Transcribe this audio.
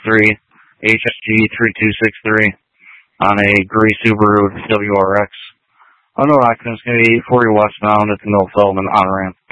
HSG3263 on a gray Subaru WRX. Unknown occupants going to be 840 westbound at the Mill Feldman on ramp.